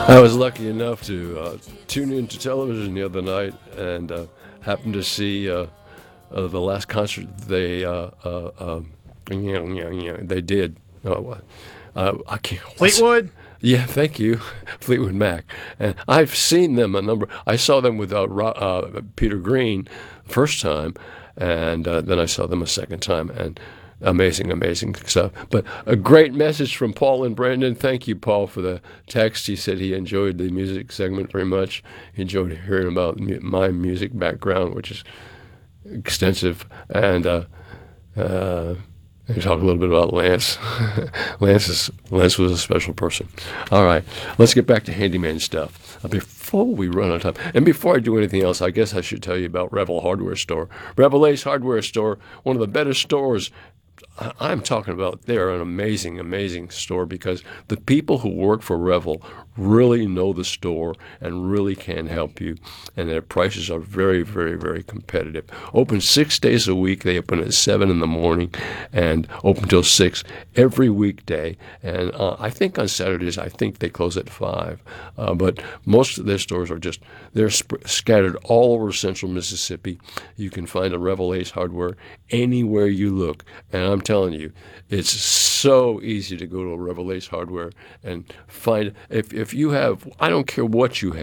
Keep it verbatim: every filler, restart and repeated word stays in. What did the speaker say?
I was lucky enough to uh, tune into television the other night and uh, happened to see uh, uh, the last concert they uh, uh, um, they did. Oh, uh, I can't. What's, Fleetwood. yeah, thank you, Fleetwood Mac. And I've seen them a number. I saw them with uh, Ro- uh, Peter Green first time, and uh, then I saw them a second time, and amazing, amazing stuff. But a great message from Paul and Brandon. Thank you, Paul, for the text. He said he enjoyed the music segment very much. He enjoyed hearing about mu- my music background, which is extensive, and uh, uh, and talk a little bit about Lance. Lance is Lance was a special person. All right, let's get back to handyman stuff. Uh, Before we run out of time, and before I do anything else, I guess I should tell you about Rebel Hardware Store. Rebel Ace Hardware Store, one of the better stores. I- I'm talking about they're an amazing, amazing store because the people who work for Revel really know the store and really can help you. And their prices are very, very, very competitive. Open six days a week. They open at seven in the morning and open till six every weekday. And uh, I think on Saturdays, I think they close at five. Uh, but most of their stores are just, they're sp- scattered all over central Mississippi. You can find a Revel Ace Hardware anywhere you look. And I'm telling you, it's so easy to go to a Revel Ace Hardware and find, if, if you have, I don't care what you have.